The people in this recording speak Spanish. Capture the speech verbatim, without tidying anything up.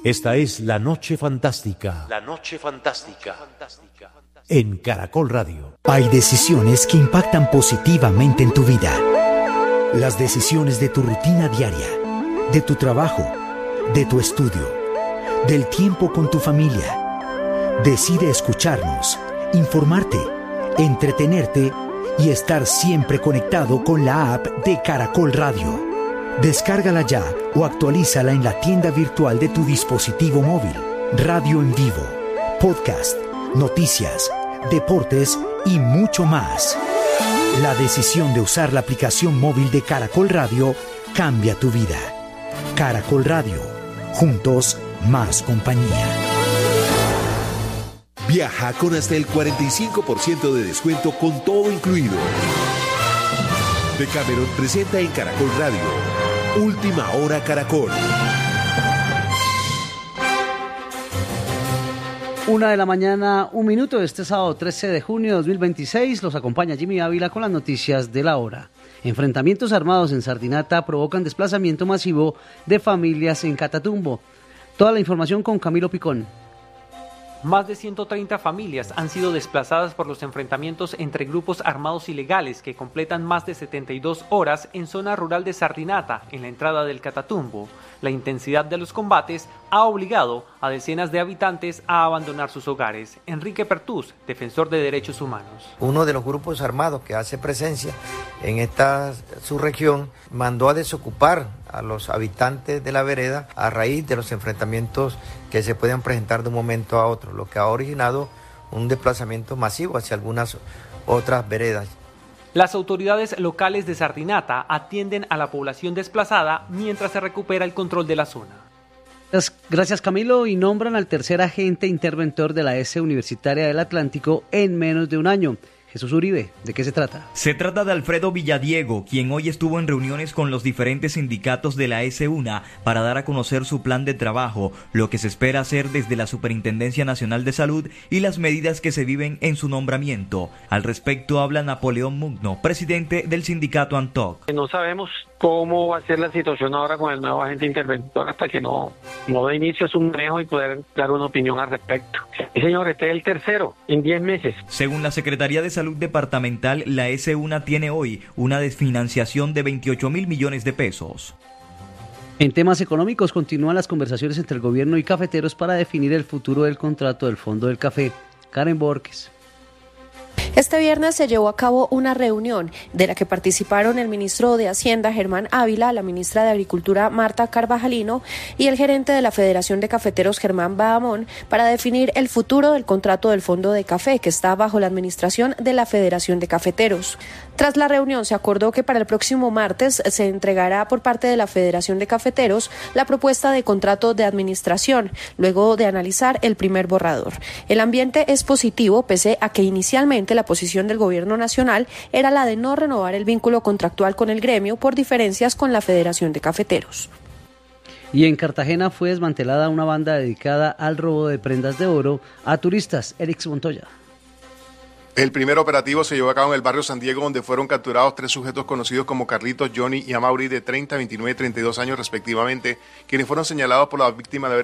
Esta es La Noche Fantástica. La Noche Fantástica. En Caracol Radio. Hay decisiones que impactan positivamente en tu vida. Las decisiones de tu rutina diaria, de tu trabajo, de tu estudio, del tiempo con tu familia. Decide escucharnos, informarte, entretenerte y estar siempre conectado con la app de Caracol Radio. Descárgala ya o actualízala en la tienda virtual de tu dispositivo móvil. Radio en vivo, podcast, noticias, deportes y mucho más. La decisión de usar la aplicación móvil de Caracol Radio cambia tu vida. Caracol Radio, juntos más compañía. Viaja con hasta el cuarenta y cinco por ciento de descuento con todo incluido. Decameron presenta en Caracol Radio Última Hora Caracol. Una de la mañana, un minuto de este sábado trece de junio de dos mil veintiséis. Los acompaña Jimmy Ávila con las noticias de la hora. Enfrentamientos armados en Sardinata provocan desplazamiento masivo de familias en Catatumbo. Toda la información con Camilo Picón. Más de ciento treinta familias han sido desplazadas por los enfrentamientos entre grupos armados ilegales que completan más de setenta y dos horas en zona rural de Sardinata, en la entrada del Catatumbo. La intensidad de los combates ha obligado a decenas de habitantes a abandonar sus hogares. Enrique Pertús, defensor de derechos humanos. Uno de los grupos armados que hace presencia en esta subregión mandó a desocupar a los habitantes de la vereda a raíz de los enfrentamientos que se pueden presentar de un momento a otro, lo que ha originado un desplazamiento masivo hacia algunas otras veredas. Las autoridades locales de Sardinata atienden a la población desplazada mientras se recupera el control de la zona. Gracias, Camilo, y nombran al tercer agente interventor de la S Universitaria del Atlántico en menos de un año. Jesús Uribe, ¿de qué se trata? Se trata de Alfredo Villadiego, quien hoy estuvo en reuniones con los diferentes sindicatos de la S U N A para dar a conocer su plan de trabajo, lo que se espera hacer desde la Superintendencia Nacional de Salud y las medidas que se viven en su nombramiento. Al respecto habla Napoleón Mugno, presidente del sindicato ANTOC. No sabemos cómo va a ser la situación ahora con el nuevo agente interventor hasta que no, no dé inicio a su manejo y poder dar una opinión al respecto. Y señor, este es el tercero en diez meses. Según la Secretaría de Salud Departamental, la S U N A tiene hoy una desfinanciación de veintiocho mil millones de pesos. En temas económicos continúan las conversaciones entre el gobierno y cafeteros para definir el futuro del contrato del Fondo del Café. Karen Borges. Este viernes se llevó a cabo una reunión de la que participaron el ministro de Hacienda, Germán Ávila, la ministra de Agricultura, Marta Carvajalino, y el gerente de la Federación de Cafeteros, Germán Bahamón, para definir el futuro del contrato del Fondo de Café, que está bajo la administración de la Federación de Cafeteros. Tras la reunión se acordó que para el próximo martes se entregará por parte de la Federación de Cafeteros la propuesta de contrato de administración, luego de analizar el primer borrador. El ambiente es positivo, pese a que inicialmente la posición del gobierno nacional era la de no renovar el vínculo contractual con el gremio por diferencias con la Federación de Cafeteros. Y en Cartagena fue desmantelada una banda dedicada al robo de prendas de oro a turistas. Erix Montoya. El primer operativo se llevó a cabo en el barrio San Diego, donde fueron capturados tres sujetos conocidos como Carlitos, Johnny y Amaury, de treinta, veintinueve y treinta y dos años respectivamente, quienes fueron señalados por la víctima de haber